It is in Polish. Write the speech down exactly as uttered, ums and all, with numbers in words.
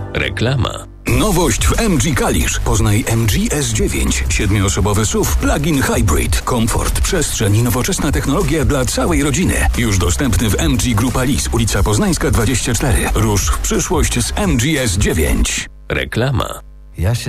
Reklama. Nowość w M G Kalisz. Poznaj M G S dziewięć. Siedmioosobowy S U V plug-in hybrid. Komfort, przestrzeń i nowoczesna technologia dla całej rodziny. Już dostępny w M G Grupa Lis, ulica Poznańska dwadzieścia cztery. Rusz w przyszłość z M G S dziewięć. Reklama. Ja się